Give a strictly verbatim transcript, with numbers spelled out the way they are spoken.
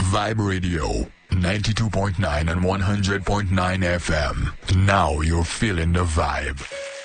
Vibe Radio, ninety-two point nine and one hundred point nine F M. Now you're feeling the vibe.